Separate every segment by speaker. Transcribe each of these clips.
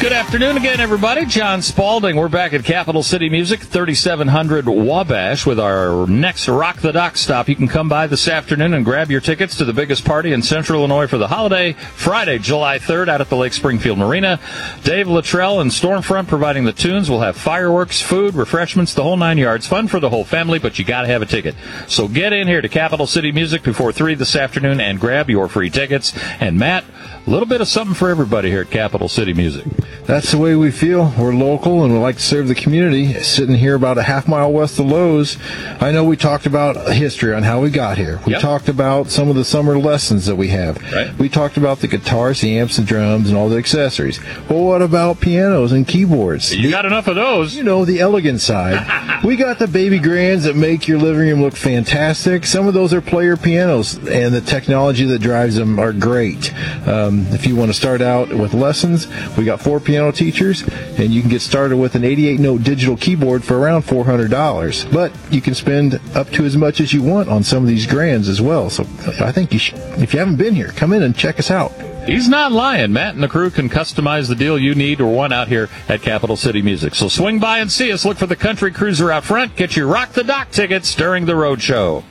Speaker 1: Good afternoon again, everybody. John Spalding. We're back at Capital City Music, 3700 Wabash, with our next Rock the Dock stop. You can come by this afternoon and grab your tickets to the biggest party in Central Illinois for the holiday, Friday, July 3rd, out at the Lake Springfield Marina. Dave Luttrell and Stormfront providing the tunes. We'll have fireworks, food, refreshments, the whole 9 yards. Fun for the whole family, but you got to have a ticket. So get in here to Capital City Music before 3 this afternoon and grab your free tickets. And Matt, a little bit of something for everybody here at Capital City Music.
Speaker 2: That's the way we feel. We're local and we like to serve the community. Sitting here about a half mile west of Lowe's, I know we talked about history on how we got here. We talked about some of the summer lessons that we have.
Speaker 1: Right.
Speaker 2: We talked about the guitars, the amps, and drums, and all the accessories. Well, what about pianos and keyboards?
Speaker 1: You got enough of those.
Speaker 2: You know, the elegant side. We got the baby grands that make your living room look fantastic. Some of those are player pianos, and the technology that drives them are great. If you want to start out with lessons, we got 4 piano teachers, and you can get started with an 88-note digital keyboard for around $400. But you can spend up to as much as you want on some of these grands as well. So I think you should, if you haven't been here, come in and check us out.
Speaker 1: He's not lying. Matt and the crew can customize the deal you need or want out here at Capital City Music. So swing by and see us. Look for the Country Cruiser out front. Get your Rock the Dock tickets during the road show.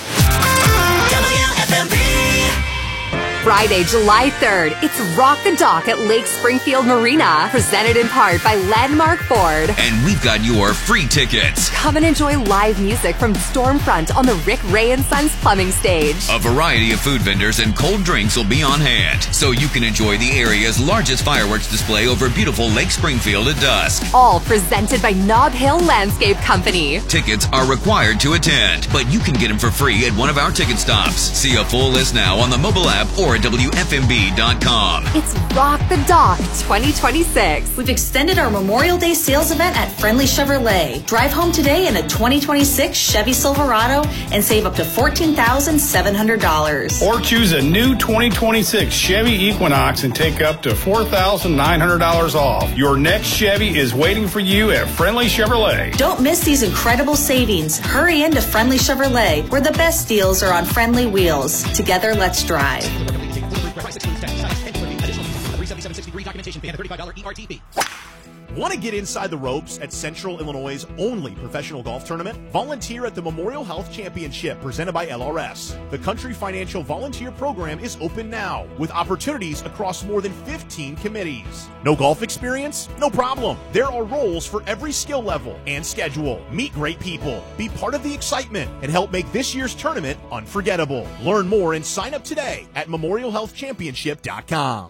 Speaker 3: Friday, July 3rd, it's Rock the Dock at Lake Springfield Marina, presented in part by Landmark Ford.
Speaker 4: And we've got your free tickets.
Speaker 3: Come and enjoy live music from Stormfront on the Rick Ray and Sons plumbing stage.
Speaker 4: A variety of food vendors and cold drinks will be on hand, so you can enjoy the area's largest fireworks display over beautiful Lake Springfield at dusk.
Speaker 3: All presented by Nob Hill Landscape Company.
Speaker 4: Tickets are required to attend, but you can get them for free at one of our ticket stops. See a full list now on the mobile app or at WFMB.com.
Speaker 3: It's Rock the Dock 2026.
Speaker 5: We've extended our Memorial Day sales event at Friendly Chevrolet. Drive home today in a 2026 Chevy Silverado and save up to $14,700.
Speaker 6: Or choose a new 2026 Chevy Equinox and take up to $4,900 off. Your next Chevy is waiting for you at Friendly Chevrolet.
Speaker 5: Don't miss these incredible savings. Hurry into Friendly Chevrolet, where the best deals are on friendly wheels. Together, let's drive.
Speaker 7: Want to get inside the ropes at Central Illinois' only professional golf tournament? Volunteer at the Memorial Health Championship presented by LRS. The Country Financial Volunteer Program is open now with opportunities across more than 15 committees. No golf experience? No problem. There are roles for every skill level and schedule. Meet great people, be part of the excitement, and help make this year's tournament unforgettable. Learn more and sign up today at memorialhealthchampionship.com.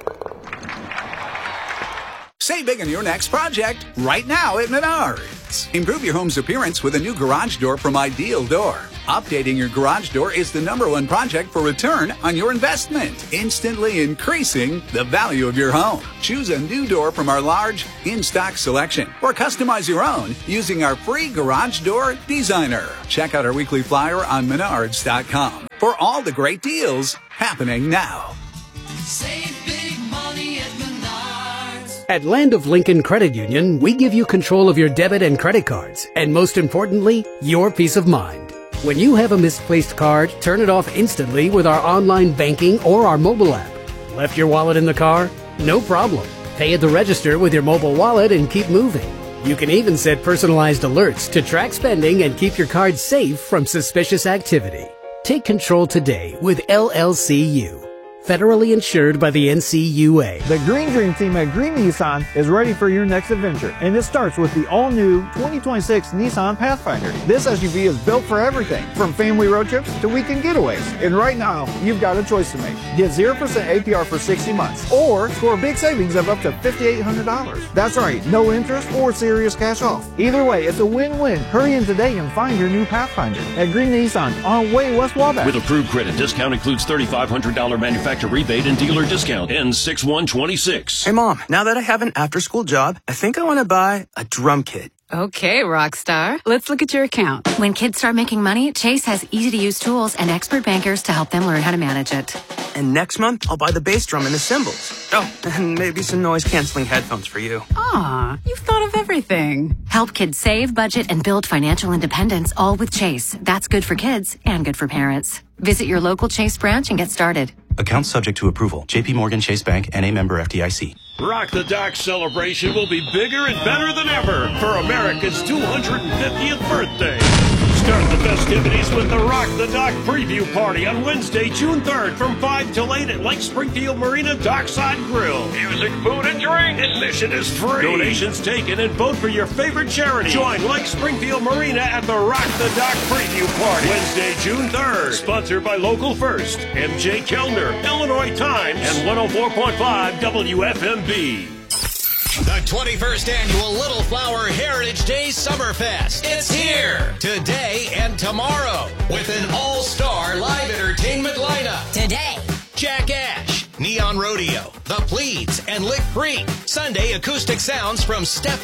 Speaker 8: Save big on your next project right now at Menards. Improve your home's appearance with a new garage door from Ideal Door. Updating your garage door is the #1 project for return on your investment, instantly increasing the value of your home. Choose a new door from our large in-stock selection or customize your own using our free garage door designer. Check out our weekly flyer on Menards.com for all the great deals happening now.
Speaker 9: Save big money at Menards.
Speaker 10: At Land of Lincoln Credit Union, we give you control of your debit and credit cards, and most importantly, your peace of mind. When you have a misplaced card, turn it off instantly with our online banking or our mobile app. Left your wallet in the car? No problem. Pay at the register with your mobile wallet and keep moving. You can even set personalized alerts to track spending and keep your card safe from suspicious activity. Take control today with LLCU. Federally insured by the NCUA.
Speaker 11: The Green Dream team at Green Nissan is ready for your next adventure, and it starts with the all-new 2026 Nissan Pathfinder. This SUV is built for everything, from family road trips to weekend getaways. And right now, you've got a choice to make. Get 0% APR for 60 months, or score big savings of up to $5,800. That's right, no interest or serious cash off. Either way, it's a win-win. Hurry in today and find your new Pathfinder at Green Nissan on Way West Wabash.
Speaker 12: With approved credit, discount includes $3,500 manufacturer rebate and dealer discount. Ends 6/1/26.
Speaker 13: Hey, Mom, now that I have an after-school job, I think I want to buy a drum kit.
Speaker 14: Okay, Rockstar. Let's look at your account.
Speaker 15: When kids start making money, Chase has easy-to-use tools and expert bankers to help them learn how to manage it.
Speaker 13: And next month, I'll buy the bass drum and the cymbals. Oh, and maybe some noise-canceling headphones for you.
Speaker 14: Aw, you've thought of everything.
Speaker 15: Help kids save, budget, and build financial independence, all with Chase. That's good for kids and good for parents. Visit your local Chase branch and get started.
Speaker 16: Account subject to approval. J.P. Morgan Chase Bank, N.A. member FDIC.
Speaker 12: Rock the Dock celebration will be bigger and better than ever for America's 250th birthday. Start the festivities with the Rock the Dock preview party on Wednesday, June 3rd from 5 till 8 at Lake Springfield Marina Dockside Grill. Music, food, and drink. Admission is free. Donations taken and vote for your favorite charity. Join Lake Springfield Marina at the Rock the Dock preview party Wednesday, June 3rd. Sponsored by Local First, MJ Kellner, Illinois Times, and 104.5 WFMB.
Speaker 17: The 21st Annual Little Flower Heritage Day Summerfest. It's here today and tomorrow with an all-star live entertainment lineup. Today, Jack Ash, Neon Rodeo, The Pleats, and Lick Creek. Sunday, acoustic sounds from Stephen